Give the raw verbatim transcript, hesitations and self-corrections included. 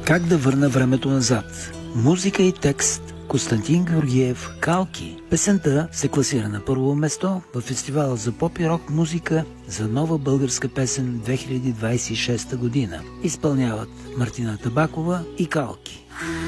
Как да върна времето назад? Музика и текст Константин Георгиев «Калки». Песента се класира на първо место в фестивала за поп и рок музика за нова българска песен две хиляди двадесет и шеста година. Изпълняват Мартина Табакова и Калки.